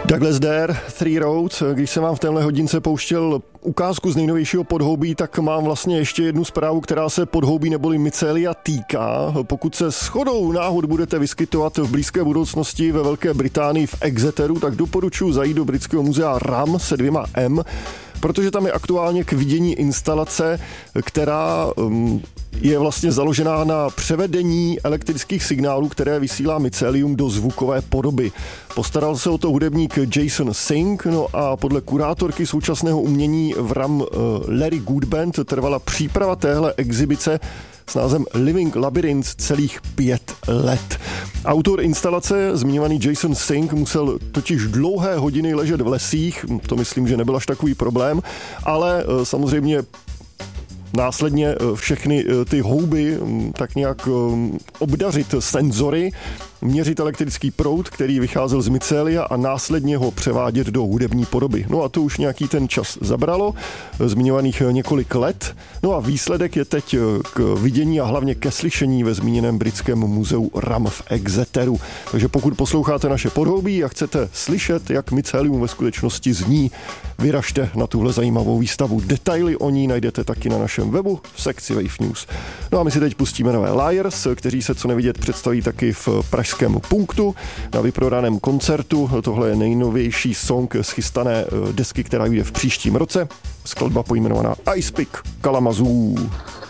Douglas Dare, Three Roads. Když jsem vám v témhle hodince pouštěl ukázku z nejnovějšího podhoubí, tak mám vlastně ještě jednu zprávu, která se podhoubí neboli mycelia týká. Pokud se shodou náhod budete vyskytovat v blízké budoucnosti ve Velké Británii v Exeteru, tak doporučuji zajít do britského muzea RAM se 2 M, protože tam je aktuálně k vidění instalace, která je vlastně založená na převedení elektrických signálů, které vysílá mycelium do zvukové podoby. Postaral se o to hudebník Jason Singh, no a podle kurátorky současného umění v RAM Larry Goodband trvala příprava téhle exibice s názvem Living Labyrinth celých 5 let. Autor instalace, zmiňovaný Jason Singh, musel totiž dlouhé hodiny ležet v lesích, to myslím, že nebyl až takový problém, ale samozřejmě následně všechny ty houby tak nějak obdařit senzory, měřit elektrický proud, který vycházel z mycelia a následně ho převádět do hudební podoby. No a to už nějaký ten čas zabralo, zmiňovaných několik let. No a výsledek je teď k vidění a hlavně ke slyšení ve zmíněném britském muzeu RAM v Exeteru. Takže pokud posloucháte naše podhoubí a chcete slyšet, jak mycelium ve skutečnosti zní, vyražte na tuhle zajímavou výstavu. Detaily o ní najdete taky na našem webu v sekci Wave News. No a my si teď pustíme nové Liars, kteří se co nevidět představí taky v pražském Punktu na vyprodaném koncertu. Tohle je nejnovější song z chystané desky, která vyjde v příštím roce. Skladba pojmenovaná Ice Pick Kalamazoo.